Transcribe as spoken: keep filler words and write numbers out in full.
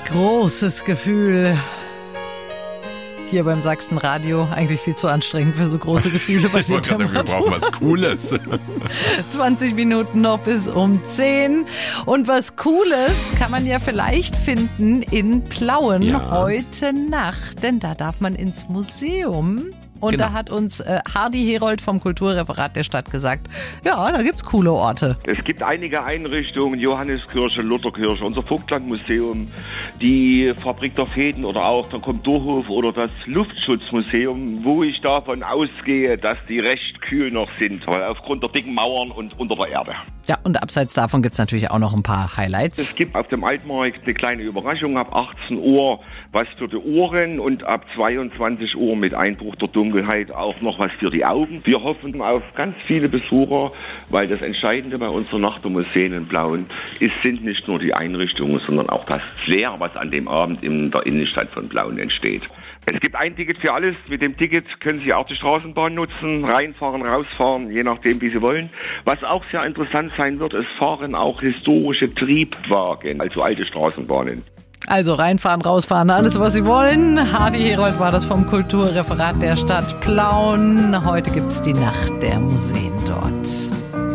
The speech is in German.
Großes Gefühl. Hier beim Sachsenradio eigentlich viel zu anstrengend für so große Gefühle bei den Temperaturen. Wir brauchen was Cooles. zwanzig Minuten noch bis um zehn. Und was Cooles kann man ja vielleicht finden in Plauen ja. heute Nacht. Denn da darf man ins Museum. Und genau. da hat uns äh, Hardy Herold vom Kulturreferat der Stadt gesagt, ja, da gibt's coole Orte. Es gibt einige Einrichtungen, Johanneskirche, Lutherkirche, unser Vogtlandmuseum, die Fabrik der Fäden oder auch der Komturhof oder das Luftschutzmuseum, wo ich davon ausgehe, dass die recht kühl noch sind, weil aufgrund der dicken Mauern und unter der Erde. Ja, und abseits davon gibt's natürlich auch noch ein paar Highlights. Es gibt auf dem Altmarkt eine kleine Überraschung ab achtzehn Uhr, was für die Ohren und ab zweiundzwanzig Uhr mit Einbruch der Dunkelheit auch noch was für die Augen. Wir hoffen auf ganz viele Besucher, weil das Entscheidende bei unserer Nacht der Museen in Plauen ist, sind nicht nur die Einrichtungen, sondern auch das Flair, was an dem Abend in der Innenstadt von Plauen entsteht. Es gibt ein Ticket für alles. Mit dem Ticket können Sie auch die Straßenbahn nutzen, reinfahren, rausfahren, je nachdem, wie Sie wollen. Was auch sehr interessant sein wird, es fahren auch historische Triebwagen, also alte Straßenbahnen. Also reinfahren, rausfahren, alles was Sie wollen. Hardy Herold war das vom Kulturreferat der Stadt Plauen. Heute gibt's die Nacht der Museen dort.